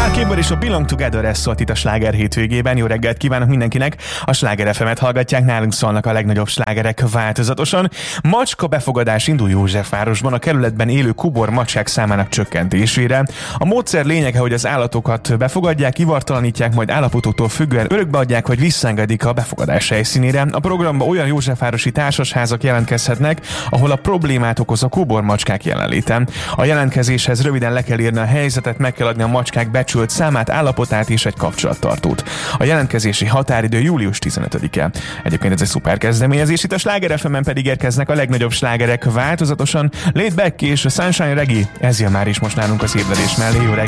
Mark Kébor és a Belong Together szólt itt a Sláger hétvégében. Jó reggelt kívánok mindenkinek! A Sláger FM-et hallgatják, nálunk szólnak a legnagyobb slágerek változatosan. Macska befogadás indul Józsefvárosban a kerületben élő kubor macskák számának csökkentésére. A módszer lényege, hogy az állatokat befogadják, ivartalanítják, majd állapotoktól függően örökbe adják, hogy visszaengedik a befogadás helyszínére. A programba olyan józsefvárosi társasházak jelentkezhetnek, ahol a problémát okoz a kubormacskák jelenléte. A jelentkezéshez röviden le kell írni a helyzetet, meg kell adni a macskák becsült számát, állapotát és egy kapcsolattartót. A jelentkezési határidő július 15-e. Egyébként ez egy szuper kezdeményezés, itt a Sláger FM-en pedig érkeznek a legnagyobb slágerek változatosan. Laid Back és a Sunshine Reggae, ez jön már is most nálunk az ébredés mellé. Jó reggelt!